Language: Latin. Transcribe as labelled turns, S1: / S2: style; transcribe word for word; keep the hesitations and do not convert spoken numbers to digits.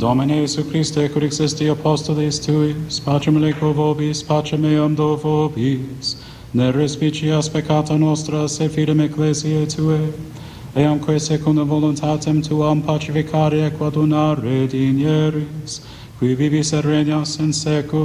S1: Domine Iesu Christe, cur existi apostolis tuis, pacem leco vobis, pacem meam do vobis, ne respicias peccata nostra, se fidem ecclesiae Tuae, eamque secundum voluntatem Tuam pacificare et adunare dinieris, qui vivis et regnas in seculum.